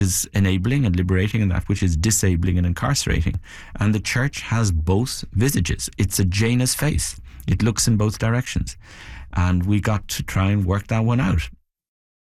is enabling and liberating and that which is disabling and incarcerating. And the church has both visages. It's a Janus face. It looks in both directions. And we got to try and work that one out.